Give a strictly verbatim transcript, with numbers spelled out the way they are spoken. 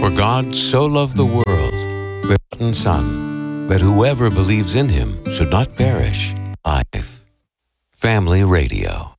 For God so loved the world, the begotten Son, that whoever believes in him should not perish. Life. Family Radio.